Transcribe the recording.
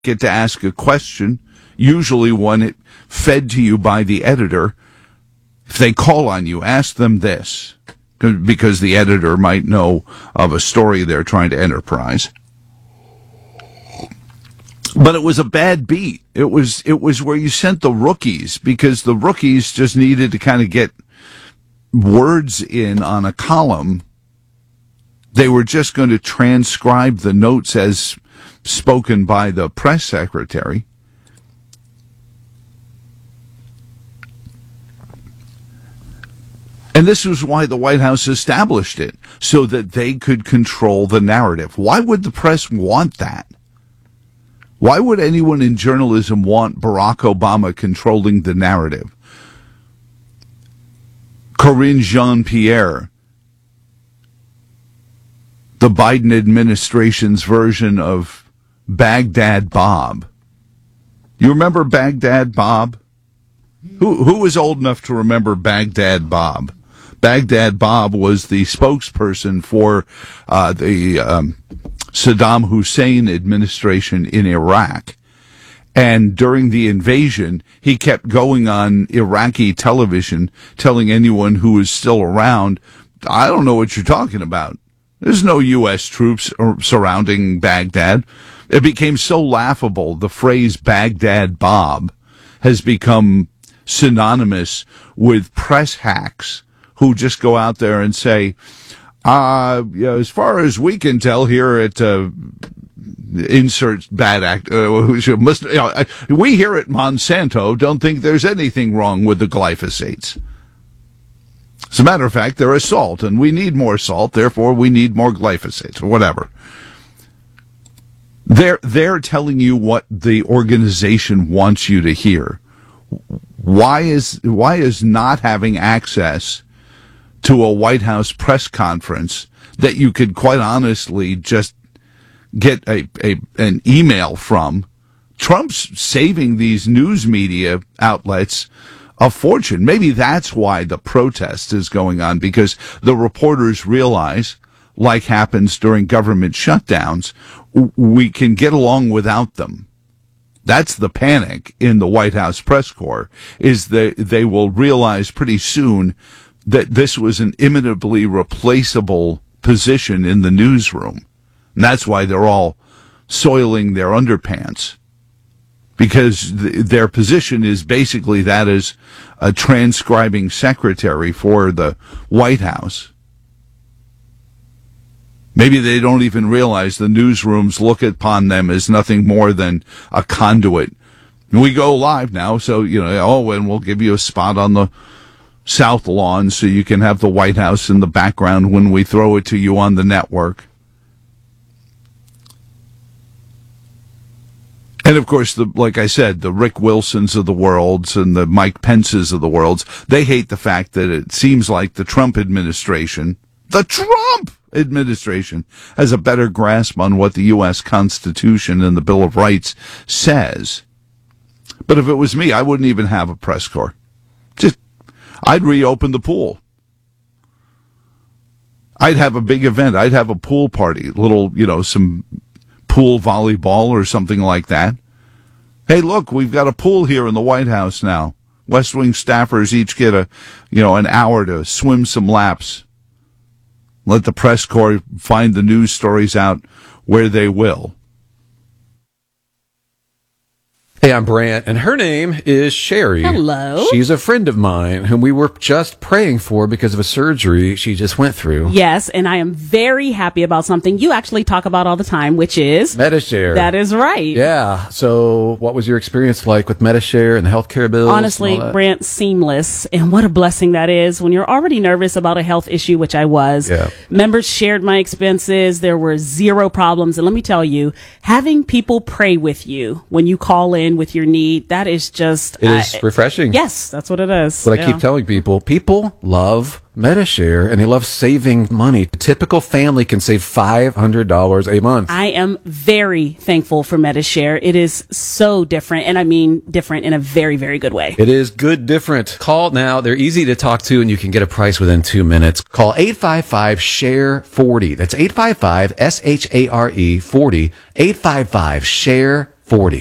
get to ask a question, usually one it fed to you by the editor. If they call on you, ask them this, because the editor might know of a story they're trying to enterprise. But it was a bad beat. It was where you sent the rookies, because the rookies just needed to kind of get words in on a column. They were just going to transcribe the notes as spoken by the press secretary. And this was why the White House established it, so that they could control the narrative. Why would the press want that? Why would anyone in journalism want Barack Obama controlling the narrative? Corinne Jean-Pierre, the Biden administration's version of Baghdad Bob. You remember Baghdad Bob? Who was old enough to remember Baghdad Bob? Baghdad Bob was the spokesperson for the Saddam Hussein administration in Iraq. And during the invasion, he kept going on Iraqi television, telling anyone who was still around, I don't know what you're talking about. There's no U.S. troops surrounding Baghdad. It became so laughable. The phrase Baghdad Bob has become synonymous with press hacks who just go out there and say, as far as we can tell here at insert bad act, we here at Monsanto don't think there's anything wrong with the glyphosates. As a matter of fact, they're a salt, and we need more salt, therefore we need more glyphosates, or whatever. They're telling you what the organization wants you to hear. Why is not having access to a White House press conference that you could quite honestly just get an email from? Trump's saving these news media outlets a fortune. Maybe that's why the protest is going on, because the reporters realize, like happens during government shutdowns, we can get along without them. That's the panic in the White House press corps, is that they will realize pretty soon that this was an imminently replaceable position in the newsroom. And that's why they're all soiling their underpants, because their position is basically that as a transcribing secretary for the White House. Maybe they don't even realize the newsrooms look upon them as nothing more than a conduit. We go live now, so, and we'll give you a spot on the South Lawn so you can have the White House in the background when we throw it to you on the network. And of course, like I said, the Rick Wilsons of the worlds and the Mike Pences of the worlds, they hate the fact that it seems like the Trump administration has a better grasp on what the U.S. Constitution and the Bill of Rights says. But if it was me, I wouldn't even have a press corps. I'd reopen the pool. I'd have a big event. I'd have a pool party, some pool volleyball or something like that. Hey, look, we've got a pool here in the White House now. West Wing staffers each get an hour to swim some laps. Let the press corps find the news stories out where they will. Hey, I'm Brant, and her name is Sherry. Hello. She's a friend of mine whom we were just praying for because of a surgery she just went through. Yes, and I am very happy about something you actually talk about all the time, which is Medi-Share. That is right. Yeah. So what was your experience like with Medi-Share and the healthcare bills? Honestly, Brant, seamless. And what a blessing that is when you're already nervous about a health issue, which I was. Yeah. Members shared my expenses. There were zero problems. And let me tell you, having people pray with you when you call in with your need, that is just... It is refreshing. Yes, that's what it is. But I keep telling people love Medi-Share, and they love saving money. A typical family can save $500 a month. I am very thankful for Medi-Share. It is so different, and I mean different in a very, very good way. It is good different. Call now. They're easy to talk to, and you can get a price within 2 minutes. Call 855-SHARE-40. That's 855-SHARE-40. 855-SHARE-40. 40.